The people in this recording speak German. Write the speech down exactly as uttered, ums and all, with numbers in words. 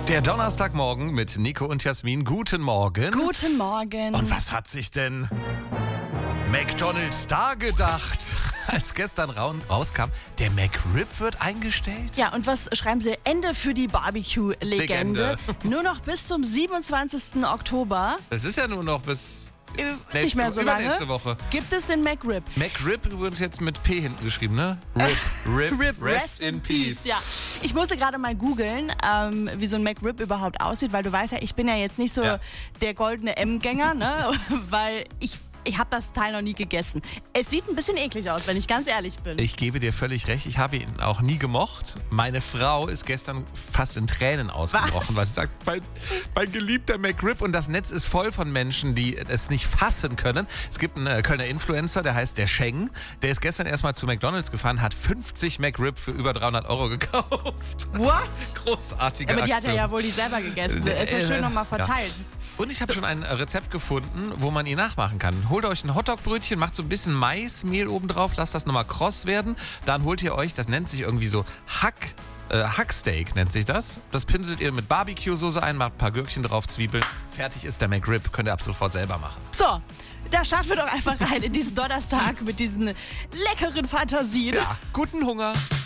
Der Donnerstagmorgen mit Nico und Jasmin. Guten Morgen. Guten Morgen. Und was hat sich denn McDonald's da gedacht, als gestern rauskam, der McRib wird eingestellt? Ja, und was schreiben sie? Ende für die Barbecue-Legende. Nur noch bis zum siebenundzwanzigsten Oktober. Das ist ja nur noch bis Äh, nächste, nicht mehr so lange. übernächste Woche. Gibt es den McRib? McRib übrigens jetzt mit P hinten geschrieben, ne? Rib, Rib, Rib, rest, in peace. Ja, ich musste gerade mal googeln, ähm, wie so ein McRib überhaupt aussieht, weil du weißt ja, ich bin ja jetzt nicht so Ja. der goldene M-Gänger, ne? Weil ich, ich habe das Teil noch nie gegessen. Es sieht ein bisschen eklig aus, wenn ich ganz ehrlich bin. Ich gebe dir völlig recht, ich habe ihn auch nie gemocht. Meine Frau ist gestern fast in Tränen ausgebrochen, weil sie sagt, mein, mein geliebter McRib. Und das Netz ist voll von Menschen, die es nicht fassen können. Es gibt einen äh, Kölner Influencer, der heißt der Scheng. Der ist gestern erstmal zu McDonald's gefahren, hat fünfzig McRib für über dreihundert Euro gekauft. What? Großartige Aber die hat Aktion. er ja wohl nicht selber gegessen. Er ist mal schön nochmal verteilt. Ja. Und ich habe schon ein Rezept gefunden, wo man ihn nachmachen kann. Holt euch ein Hotdog-Brötchen, macht so ein bisschen Maismehl oben drauf, lasst das nochmal kross werden. Dann holt ihr euch, das nennt sich irgendwie so Hack, äh, Hacksteak nennt sich das. Das pinselt ihr mit Barbecue-Soße ein, macht ein paar Gürkchen drauf, Zwiebeln. Fertig ist der McRib, könnt ihr ab sofort selber machen. So, da starten wir doch einfach rein in diesen Donnerstag mit diesen leckeren Fantasien. Ja, guten Hunger.